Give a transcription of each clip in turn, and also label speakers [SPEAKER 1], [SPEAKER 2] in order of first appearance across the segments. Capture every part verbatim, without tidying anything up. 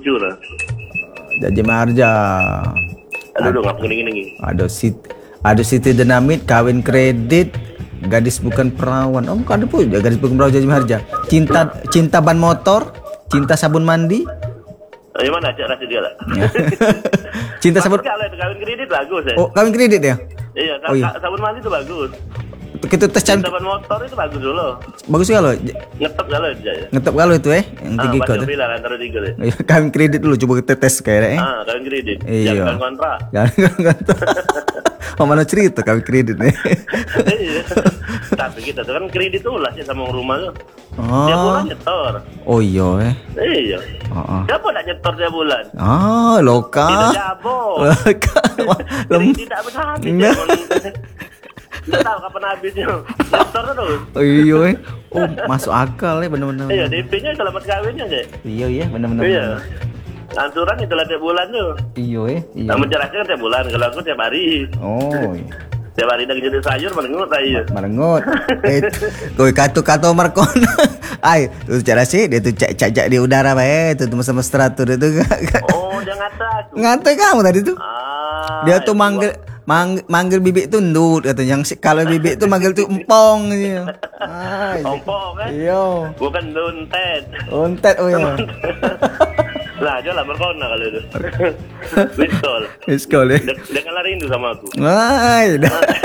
[SPEAKER 1] jujur lah.
[SPEAKER 2] Jaja Marja.
[SPEAKER 1] Aduh, aduh, ngapa gini-gini.
[SPEAKER 2] Ada Siti, ada Siti Dinamit, kawin kredit, gadis bukan perawan. Oh, ada pun gadis bukan perawan Jaja Marja. Cinta, cinta ban motor, cinta sabun mandi.
[SPEAKER 1] Oh, mana cak rasa dia lah.
[SPEAKER 2] Cinta sabun.
[SPEAKER 1] Kalau itu kawin kredit bagus ya.
[SPEAKER 2] Oh, kawin kredit ya?
[SPEAKER 1] Iya,
[SPEAKER 2] oh, iya.
[SPEAKER 1] Sabun mandi itu bagus.
[SPEAKER 2] Kita tes cantik.
[SPEAKER 1] Sabun motor itu bagus dulu.
[SPEAKER 2] Bagus kalau
[SPEAKER 1] ngetep kalau aja ya.
[SPEAKER 2] Ngetep kalau itu eh yang
[SPEAKER 1] ah,
[SPEAKER 2] tinggi kau tuh.
[SPEAKER 1] bilang antara tiga deh.
[SPEAKER 2] Kawin kredit dulu coba kita tes kayaknya eh.
[SPEAKER 1] Ah, kawin kredit.
[SPEAKER 2] Iya.
[SPEAKER 1] Jangan kontrak.
[SPEAKER 2] Jangan kontrak. Oh, mana cerita kawin kredit nih.
[SPEAKER 1] Iya. Tapi kita tuh kan kredit tuh lah sih sama rumah tuh.
[SPEAKER 2] Oh.
[SPEAKER 1] Tiap bulan nyetor.
[SPEAKER 2] Oh iya eh.
[SPEAKER 1] Iya.
[SPEAKER 2] Oh, oh.
[SPEAKER 1] Siapa nak nyetor tiap bulan?
[SPEAKER 2] Ah, loka.
[SPEAKER 1] Tidak jabol. Kredit tidak benar habis. Nggak tahu kapan habisnya. Nyetor terus.
[SPEAKER 2] Oh iya eh. Oh, masuk akal ya benar-benar.
[SPEAKER 1] Iya, D P-nya selamat kawinnya aja.
[SPEAKER 2] Iya iya benar-benar.
[SPEAKER 1] Iya. Ansuran itu lah tiap bulan tuh.
[SPEAKER 2] Iya eh. Iya.
[SPEAKER 1] Nah, mencerahkan kan tiap bulan, kalau aku tiap hari.
[SPEAKER 2] Oh iya.
[SPEAKER 1] Tiap hari dah jadi sayur merengut aja.
[SPEAKER 2] Merengut. Eh, kau katu-katu Markon. Ay, tuh cara sih dia tuh cak-cak di udara bae, tuh mesra-mesra tuh dia tuh.
[SPEAKER 1] Oh, dia ngatak.
[SPEAKER 2] Ngatak kamu tadi tuh.
[SPEAKER 1] Ah.
[SPEAKER 2] Dia tuh manggil Mang, manggil bibik tuh ndut katanya. Yang kalau bibik tuh manggil tuh empong gitu. Ay.
[SPEAKER 1] Empong kan?
[SPEAKER 2] Iya.
[SPEAKER 1] Bukan duntet.
[SPEAKER 2] Untet oh ya.
[SPEAKER 1] Lah, aja lah Markona kalau itu. Pistol.
[SPEAKER 2] Pistol ya.
[SPEAKER 1] Dia, dia kan lari rindu sama aku.
[SPEAKER 2] Ay.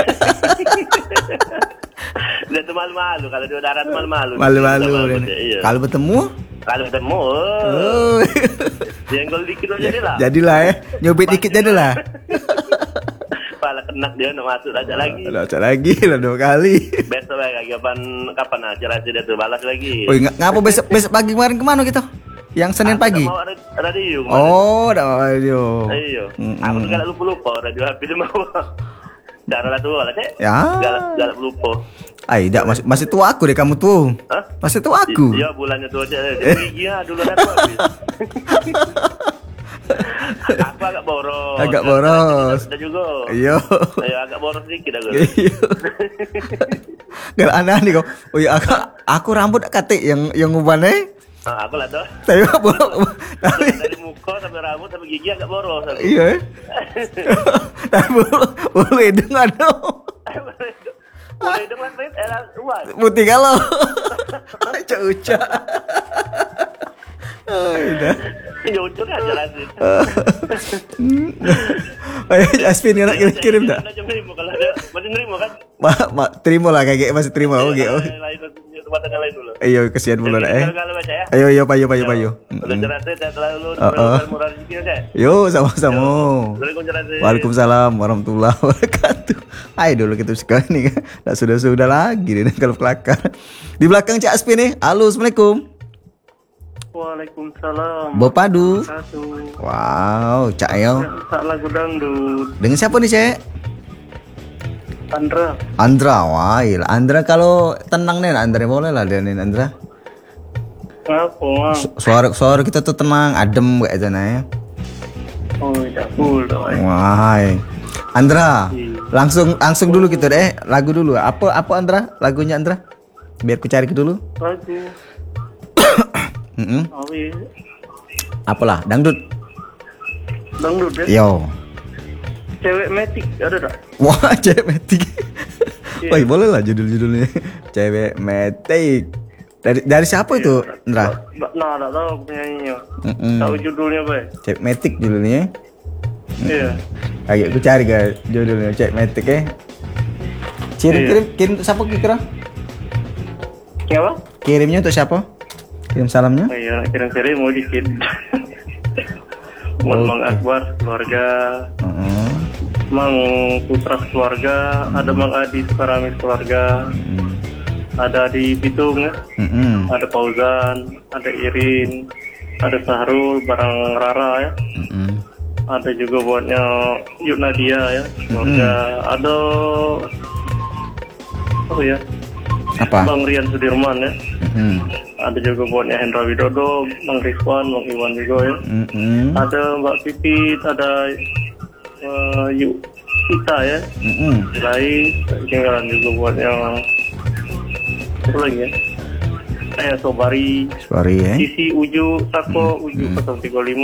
[SPEAKER 1] Dia tuh malu-malu kalau di udara tuh malu-malu.
[SPEAKER 2] Malu-malu.
[SPEAKER 1] Iya.
[SPEAKER 2] Kalau bertemu?
[SPEAKER 1] Kalau bertemu.
[SPEAKER 2] Oh.
[SPEAKER 1] Jenggol dikit aja jadilah.
[SPEAKER 2] Jadilah ya. Nyubit dikit jadilah.
[SPEAKER 1] Kepala kenak dia nak masuk aja lagi.
[SPEAKER 2] Ada aja lagi lah dua kali.
[SPEAKER 1] Besok lagi kapan kapan acara dia tuh balas lagi.
[SPEAKER 2] Oh, ng- ngapa besok besok pagi kemarin kemana kita? Yang Senin pagi.
[SPEAKER 1] Mau radio kemarin.
[SPEAKER 2] Oh, udah mau radio.
[SPEAKER 1] Iya.
[SPEAKER 2] Mm-mm.
[SPEAKER 1] Aku tuh galak lupa-lupa radio H P mau. Cara lah tuh lah, Cek.
[SPEAKER 2] Ya.
[SPEAKER 1] Galak galak lupa.
[SPEAKER 2] Ay, dak masih masih tua aku deh kamu tuh.
[SPEAKER 1] Hah?
[SPEAKER 2] Masih tua aku.
[SPEAKER 1] Iya, bulannya tuh aja. Gigi ya dulu dah tuh habis. Aku agak boros.
[SPEAKER 2] Agak boros.
[SPEAKER 1] Ada juga.
[SPEAKER 2] Iya.
[SPEAKER 1] Ayo agak boros sedikit aku.
[SPEAKER 2] Iya. Gak aneh nih kok. Oh iya, aku, aku rambut katik yang yang ubahnya.
[SPEAKER 1] Nah, aku lah tuh.
[SPEAKER 2] Tapi boros. Tapi
[SPEAKER 1] Dari muka sampai rambut sampai gigi agak boros. Aku.
[SPEAKER 2] iya. Tapi bulu bulu hidung ada.
[SPEAKER 1] Boleh itu kan Rit, era luas.
[SPEAKER 2] Putih kalau. Uca-uca. Oh, udah.
[SPEAKER 1] Ya ucur aja lagi.
[SPEAKER 2] Ayo Aspin nak kirim, kirim tak?
[SPEAKER 1] Kalau ada masih nerima kan?
[SPEAKER 2] Ma, ma, terima lah kayak masih terima oh gitu.
[SPEAKER 1] Lain tempat yang lain dulu.
[SPEAKER 2] Ayo kesian bulan eh.
[SPEAKER 1] Kalau baca ya.
[SPEAKER 2] Ayo ayo payo payo payo.
[SPEAKER 1] Udah cerah saya terlalu murah rezeki aja.
[SPEAKER 2] Yo sama-sama.
[SPEAKER 1] Waalaikumsalam.
[SPEAKER 2] Waalaikumsalam warahmatullahi wabarakatuh. Ayo dulu kita sekali nih kan. Nah, sudah-sudah lagi nih kalau kelakar. Di belakang Cak Aspin nih. Halo, Assalamualaikum.
[SPEAKER 1] Waalaikumsalam.
[SPEAKER 2] Bopadu. Wow, Cak Ayo.
[SPEAKER 1] Tak lagu dangdut.
[SPEAKER 2] Dengan siapa nih, Cek?
[SPEAKER 1] Andra.
[SPEAKER 2] Andra, wah, iya. Andra kalau tenang nih, Andra boleh lah dia nih, Andra.
[SPEAKER 1] Apa?
[SPEAKER 2] Su- Suara suara kita tuh tenang, adem kayak sana ya.
[SPEAKER 1] Oh, ya cool dong.
[SPEAKER 2] Wah, Andra,
[SPEAKER 1] Iya.
[SPEAKER 2] langsung langsung dulu gitu deh, lagu dulu. Apa apa Andra? Lagunya Andra? Biar ku cari ke dulu.
[SPEAKER 1] Lagu.
[SPEAKER 2] Mm-mm.
[SPEAKER 1] Oh iya.
[SPEAKER 2] Apalah, dangdut.
[SPEAKER 1] Dangdut ya.
[SPEAKER 2] Yo.
[SPEAKER 1] Cewek metik ada tak?
[SPEAKER 2] Wah, cewek metik.
[SPEAKER 1] Iya.
[SPEAKER 2] Wah, boleh lah judul-judulnya. Cewek metik. Dari dari siapa itu, Andra?
[SPEAKER 1] Nah, tak tahu aku penyanyinya.
[SPEAKER 2] Mm-mm.
[SPEAKER 1] Tahu judulnya, Bay?
[SPEAKER 2] Cewek metik judulnya.
[SPEAKER 1] Iya.
[SPEAKER 2] Ayo aku cari guys judulnya cewek metik ya. Kirim
[SPEAKER 1] Iya.
[SPEAKER 2] kirim kirim untuk siapa kira?
[SPEAKER 1] Siapa?
[SPEAKER 2] Kirimnya untuk siapa? Kirim salamnya.
[SPEAKER 1] Oh iya, kirim-kirim mau dikit. Buat Mang Akbar keluarga,
[SPEAKER 2] Heeh.
[SPEAKER 1] Mang Putra keluarga, ada Mang Adi Sukaramis keluarga, ada di Pitung ya,
[SPEAKER 2] Heeh.
[SPEAKER 1] ada Fauzan, ada Irin, ada Sahrul, Barang Rara ya,
[SPEAKER 2] Heeh.
[SPEAKER 1] ada juga buatnya Yuk Nadia ya, keluarga, ada oh ya,
[SPEAKER 2] Apa?
[SPEAKER 1] Bang Rian Sudirman ya,
[SPEAKER 2] Heeh.
[SPEAKER 1] ada juga buatnya Hendra Widodo, Bang Rizwan, Bang Iwan juga ya.
[SPEAKER 2] Heeh.
[SPEAKER 1] Ada Mbak Pipit, ada uh, Yuk Ita ya,
[SPEAKER 2] Heeh.
[SPEAKER 1] lain ketinggalan juga buat yang apa lagi ya, eh Sobari,
[SPEAKER 2] Sorry ya.
[SPEAKER 1] Sisi Uju, Sako, Uju nol tiga lima.